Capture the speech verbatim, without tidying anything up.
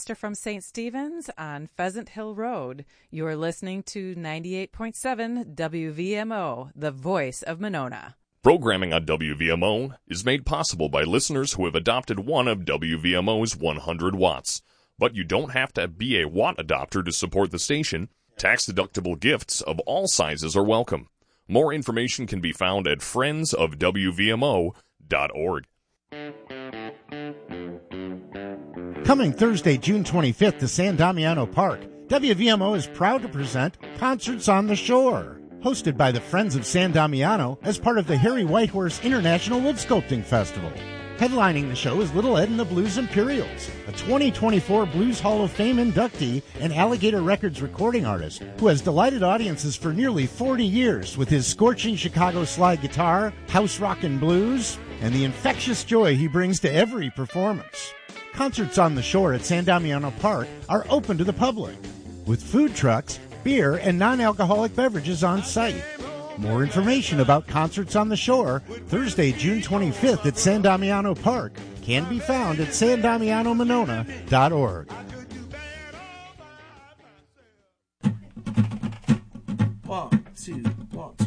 broadcaster from Saint Stephen's on Pheasant Hill Road. You are listening to ninety-eight point seven W V M O, the voice of Monona. Programming on W V M O is made possible by listeners who have adopted one of W V M O's one hundred watts. But you don't have to be a watt adopter to support the station. Tax-deductible gifts of all sizes are welcome. More information can be found at friends of W V M O dot org. Coming Thursday, June twenty-fifth to San Damiano Park, W V M O is proud to present Concerts on the Shore, hosted by the Friends of San Damiano as part of the Harry Whitehorse International Wood Sculpting Festival. Headlining the show is Little Ed and the Blues Imperials, a twenty twenty-four Blues Hall of Fame inductee and Alligator Records recording artist who has delighted audiences for nearly forty years with his scorching Chicago slide guitar, house rock and blues, and the infectious joy he brings to every performance. Concerts on the Shore at San Damiano Park are open to the public, with food trucks, beer, and non-alcoholic beverages on site. More information about Concerts on the Shore, Thursday, June twenty-fifth at San Damiano Park, can be found at san damiano monona dot org. One, two, one, two.